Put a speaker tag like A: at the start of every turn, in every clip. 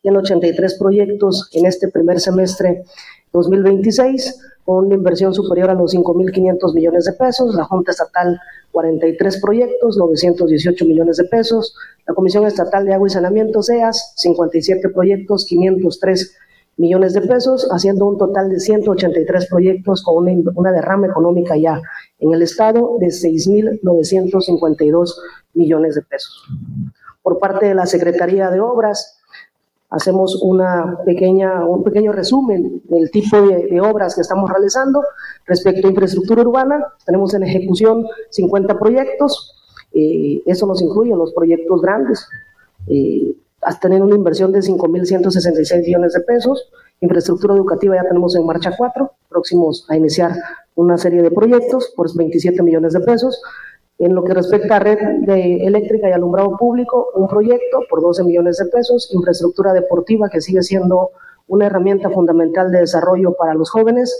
A: tiene 83 proyectos en este primer semestre 2026, con una inversión superior a los 5.500 millones de pesos, la Junta Estatal 43 proyectos, 918 millones de pesos, la Comisión Estatal de Agua y Saneamiento, CEAS, 57 proyectos, 503 millones de pesos, haciendo un total de 183 proyectos con una derrama económica ya en el Estado de 6.952 millones de pesos. Por parte de la Secretaría de Obras, hacemos un pequeño resumen del tipo de obras que estamos realizando. Respecto a infraestructura urbana, tenemos en ejecución 50 proyectos, eso nos incluye los proyectos grandes, hasta tener una inversión de 5.166 millones de pesos. Infraestructura educativa ya tenemos en marcha 4, próximos a iniciar una serie de proyectos por 27 millones de pesos. En lo que respecta a red eléctrica y alumbrado público, un proyecto por 12 millones de pesos. Infraestructura deportiva, que sigue siendo una herramienta fundamental de desarrollo para los jóvenes.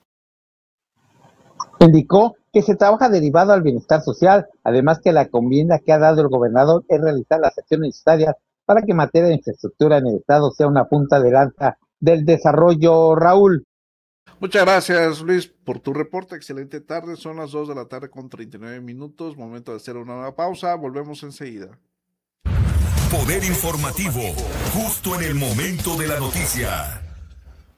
B: Indicó que se trabaja derivado al bienestar social, además que la encomienda que ha dado el gobernador es realizar las acciones necesarias para que en materia de infraestructura en el Estado sea una punta de lanza del desarrollo. Raúl.
C: Muchas gracias, Luis, por tu reporte. Excelente tarde. Son las 2 de la tarde con 39 minutos. Momento de hacer una nueva pausa. Volvemos enseguida.
D: Poder informativo, justo en el momento de la noticia.